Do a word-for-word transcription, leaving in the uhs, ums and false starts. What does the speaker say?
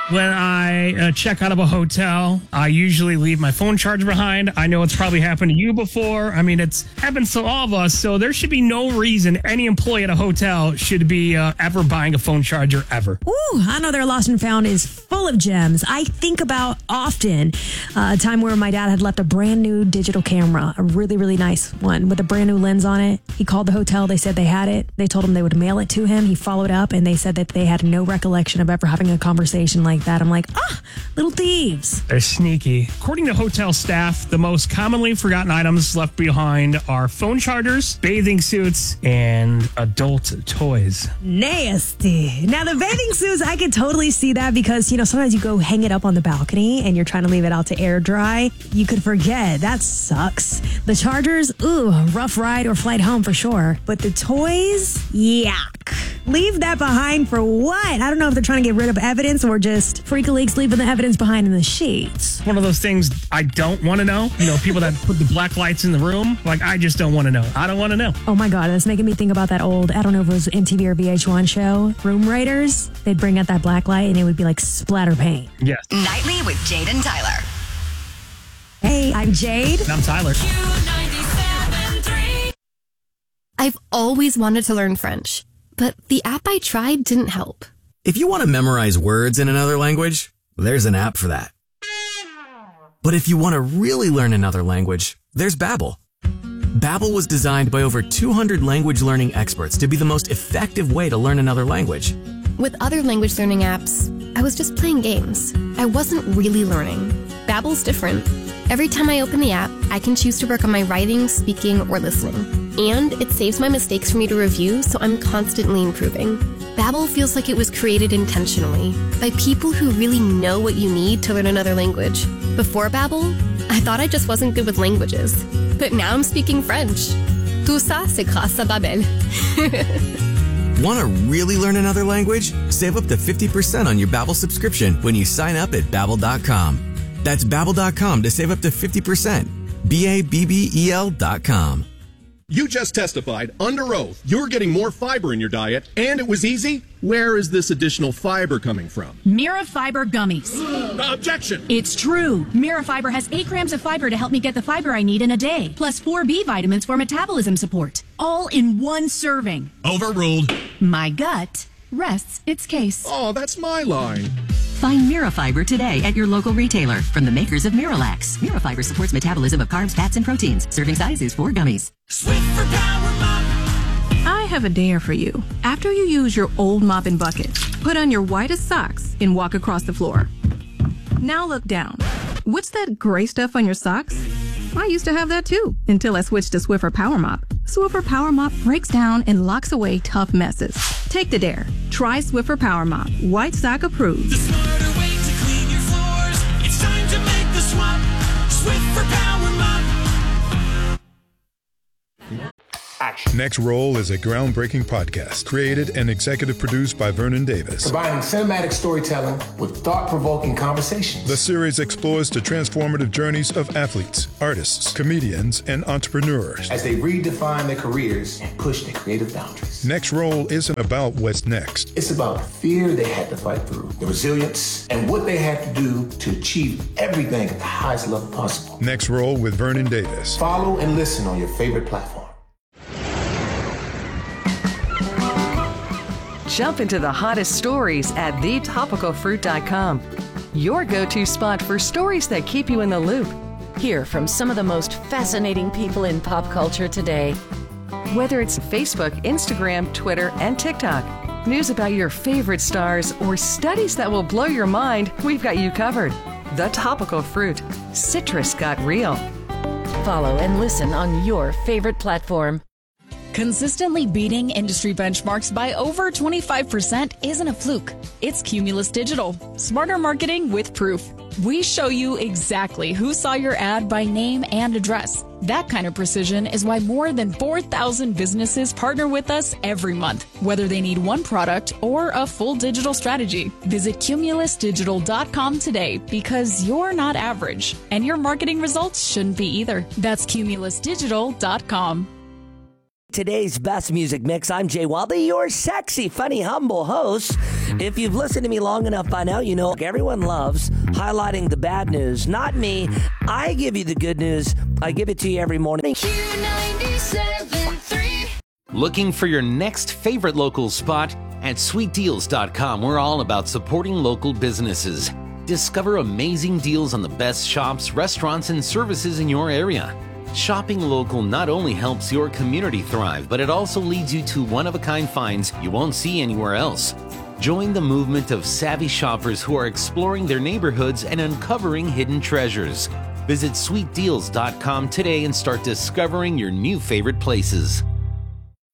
When I uh, check out of a hotel, I usually leave my phone charger behind. I know it's probably happened to you before. I mean, it's happened to all of us, so there should be no reason any employee at a hotel should be uh, ever buying a phone charger ever. Ooh, I know their Lost and Found is full of gems. I think about often uh, a time where my dad had left a brand new digital camera, a really, really nice one with a brand new lens on it. He called the hotel. They said they had it. They told him they would mail it to him. He followed up, and they said that they had no recollection of ever having a conversation like that. I'm like, ah, little thieves. They're sneaky. According to hotel staff, the most commonly forgotten items left behind are phone chargers, bathing suits, and adult toys. Nasty. Now, the bathing suits, I can totally see that because, you know, sometimes you go hang it up on the balcony and you're trying to leave it out to air dry. You could forget. That sucks. The chargers, ooh, rough ride or flight home for sure. But the toys, yuck. Leave that behind for what? I don't know if they're trying to get rid of evidence or just freak leaks leaving the evidence behind in the sheets. One of those things I don't want to know. You know, people that put the black lights in the room. Like, I just don't want to know. I don't want to know. Oh my God, that's making me think about that old, I don't know if it was M T V or V H one show, Room Raiders. They'd bring out that black light and it would be like splatter paint. Yes. Nightly with Jade and Tyler. Hey, I'm Jade. And I'm Tyler. I've always wanted to learn French, but the app I tried didn't help. If you want to memorize words in another language, there's an app for that. But if you want to really learn another language, there's Babbel. Babbel was designed by over two hundred language learning experts to be the most effective way to learn another language. With other language learning apps, I was just playing games. I wasn't really learning. Babbel's different. Every time I open the app, I can choose to work on my writing, speaking, or listening. And it saves my mistakes for me to review, so I'm constantly improving. Babbel feels like it was created intentionally by people who really know what you need to learn another language. Before Babbel, I thought I just wasn't good with languages. But now I'm speaking French. Tout ça, c'est grâce à Babbel. Want to really learn another language? Save up to fifty percent on your Babbel subscription when you sign up at Babbel dot com. That's Babbel dot com to save up to fifty percent. B A B B E L dot com. You just testified under oath you're getting more fiber in your diet, and it was easy. Where is this additional fiber coming from? Mira Fiber Gummies. Objection! It's true. Mira Fiber has eight grams of fiber to help me get the fiber I need in a day, plus four B vitamins for metabolism support, all in one serving. Overruled. My gut rests its case. Oh, that's my line. Find Mirafiber today at your local retailer from the makers of Miralax. Mirafiber supports metabolism of carbs, fats, and proteins. Serving size is four gummies. Swiffer Power Mop. I have a dare for you. After you use your old mop and bucket, put on your whitest socks and walk across the floor. Now look down. What's that gray stuff on your socks? I used to have that too, until I switched to Swiffer Power Mop. Swiffer Power Mop breaks down and locks away tough messes. Take the dare. Try Swiffer Power Mop. White sock approved. The smarter way to clean your floors. It's time to make the swap. Swiffer Power Mop. Action. Next Roll is a groundbreaking podcast created and executive produced by Vernon Davis. Combining cinematic storytelling with thought-provoking conversations. The series explores the transformative journeys of athletes, artists, comedians, and entrepreneurs as they redefine their careers and push their creative boundaries. Next Roll isn't about what's next. It's about the fear they had to fight through, the resilience, and what they had to do to achieve everything at the highest level possible. Next Roll with Vernon Davis. Follow and listen on your favorite platform. Jump into the hottest stories at the topical fruit dot com. Your go-to spot for stories that keep you in the loop. Hear from some of the most fascinating people in pop culture today. Whether it's Facebook, Instagram, Twitter, and TikTok, news about your favorite stars, or studies that will blow your mind, we've got you covered. The Topical Fruit. Citrus got real. Follow and listen on your favorite platform. Consistently beating industry benchmarks by over twenty-five percent isn't a fluke. It's Cumulus Digital. Smarter marketing with proof. We show you exactly who saw your ad by name and address. That kind of precision is why more than four thousand businesses partner with us every month, whether they need one product or a full digital strategy. Visit cumulus digital dot com today because you're not average, and your marketing results shouldn't be either. That's cumulus digital dot com. Today's best music mix. I'm Jay Wildy, your sexy, funny, humble host. If you've listened to me long enough by now, you know everyone loves highlighting the bad news. Not me. I give you the good news. I give it to you every morning. Looking for your next favorite local spot? At sweet deals dot com, we're all about supporting local businesses. Discover amazing deals on the best shops, restaurants, and services in your area. Shopping local not only helps your community thrive, but it also leads you to one-of-a-kind finds you won't see anywhere else. Join the movement of savvy shoppers who are exploring their neighborhoods and uncovering hidden treasures. Visit sweet deals dot com today and start discovering your new favorite places.